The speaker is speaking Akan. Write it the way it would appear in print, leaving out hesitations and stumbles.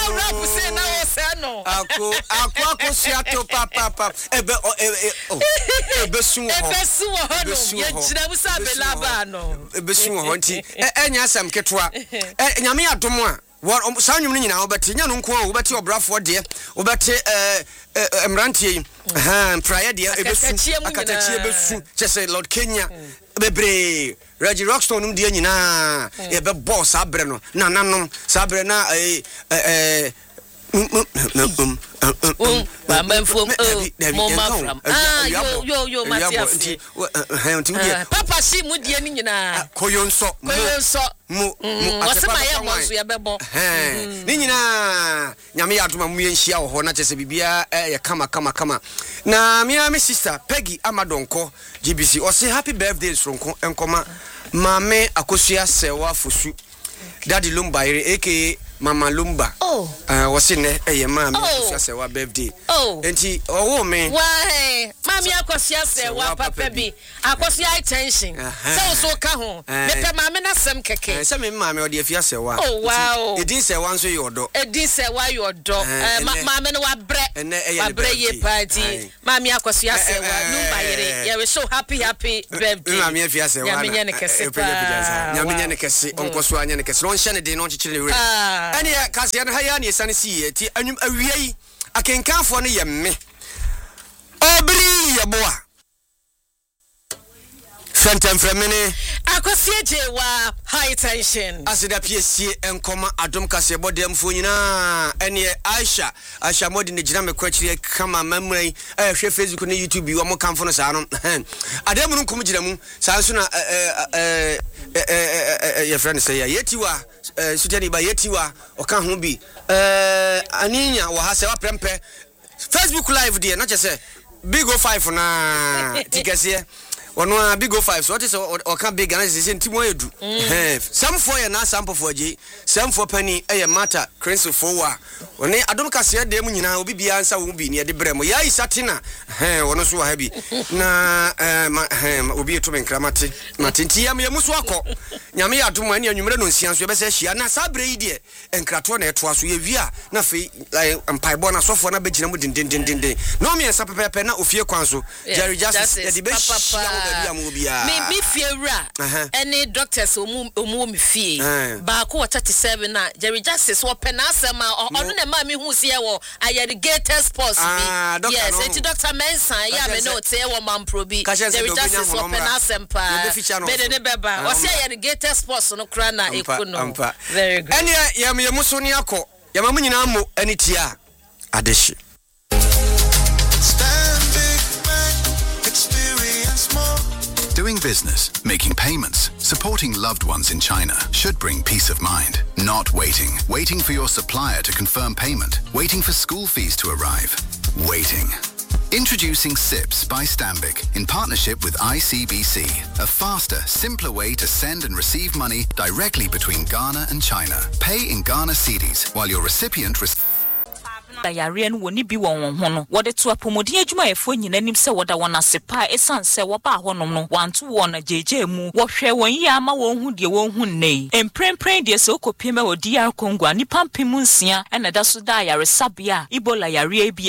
rap say na o say no. Ako siato papa. Ebesu ho no. Ye jira mu sa belaba no. Ebesu ho nti enya asam ketwa. Nyame adom a Sanum ni nyina obeti nya no nko obeti obrafo de obeti emrantie yi prayer de ebesu akatachie besu chese Lord Kenya bebre Reggie Rockstone de nyina e be boss abre no nanom sabre na yo Matias Papa shi mu de ni nyina koyonso mu wasema monso ya bebo ni nyina nyame ya adoma mu yenhia wo ho na chese bibia ya kama na me sister Peggy Amadonko GBC o say happy birthday sonko enkoma mame akosua sewa fosu Daddy Lumba aka Mama Lumba wasi ne mama akosua sewa birthday enti owo me why mama akosua sewa papa bi akosua attention so ka ho me pe mama na sem keke se me mama o de afia sewa wow edin sewa nso yodo mama no wabre ye party mama akosua sewa Lumba yere we so happy birthday mama afia sewa nyame ne kese nyame ne kese onkoso anya ne kese no nhyɛ ne de no nkyekere we ani kase na haya ne sane si ti anwum awiei akenkanfo no ye me obri ye boa Fentem fremene akosie jewa high tension asida piesie enkoma adom kase bodem fo nyina ene Aisha modi ne gina me kwachire kama mamrai hwe Facebook ne YouTube bi wo mo kamfo no saa no adem no nkom gina mu saa so na your friend say yetiwa sutani ba yetiwa oka ho bi aninya wo ha se wa prempe Facebook live dia na chese Big O5 na tikase Ono Big O5 so what is oka big na se ntimo edu some for ya na sample for je some for penny matter crazy for wa oni adom kase dem nyina obi bia nsa wo bi ne de brem ya isatina ono so ha bi na obi eto benkramate matenti ya me muso akọ nyame ya adom ani anwumre no nsia so e be se hia na sabre yi de enkrato na eto aso ye wia na fe empaibo na sofo na begina mu dindindindinde no me ensa pepepe na ofie kwanso Jerry Justice ya de be me fiera any doctors omu me fie ba ko 37 na Jerry Justice wo penasem onu na ma me hu se ye wo irrigated sports bi yes enti Dr. Mensa ya me no te wo mamprobi Jerry Justice wo penasem pa me de ne beba wo se irrigated sports no kra na ekono very good ene ya me muso ni akọ ya mamu nyina mo anitia adeshi Doing business, making payments, supporting loved ones in China should bring peace of mind. Not waiting. Waiting for your supplier to confirm payment. Waiting for school fees to arrive. Waiting. Introducing SIPS by Stanbic in partnership with ICBC. A faster, simpler way to send and receive money directly between Ghana and China. Pay in Ghana cedis while your recipient Yare no woni bi won ho no wode to apomodi adwumayefo nyina nim se woda won asepa esanse wo ba honom no wanto won na jeje mu wo hwe won yi ama won hu de won hu nei emprempren de se okopie ma odi ar Kongo ani pampem nsia na da so da yare sabia Ebola yare bi